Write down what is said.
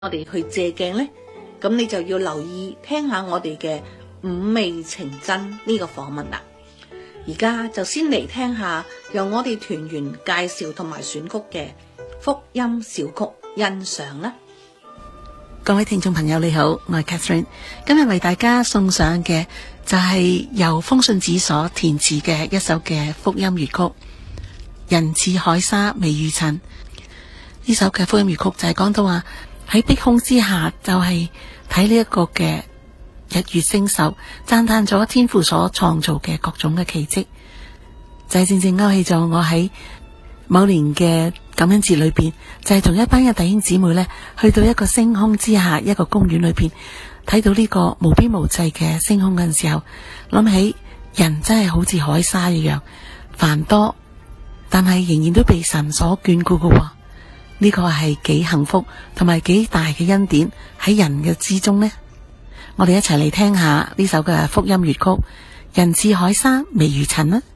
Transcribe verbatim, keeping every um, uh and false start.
我哋去借鏡呢，咁你就要留意聽下我哋嘅五味情真呢個訪問啦。而家就先嚟聽下由我哋團員介紹同埋選曲嘅福音小曲欣賞啦。 各位聽眾朋友你好，我係 Catherine， 今日為大家送上嘅就係由風信子所填詞嘅一首嘅福音粵曲《人似海沙微如塵》。呢首嘅福音粵曲就係講到話喺碧空之下，就係睇呢一個嘅日月星宿，讚嘆咗天父所創造嘅各種嘅奇蹟，就係正正勾起咗我喺某年嘅感恩節裏邊，就係同一班嘅弟兄姊妹呢，去到一個星空之下一個公園裏邊，睇到呢個無邊無際嘅星空嘅時候，諗起人真係好似海沙一樣繁多，但係仍然都被神所眷顧嘅。呢個係幾幸福同埋幾大嘅恩典喺人嘅之中呢？我哋一齊嚟聽下呢首嘅福音粵曲《人似海沙微如塵》啦。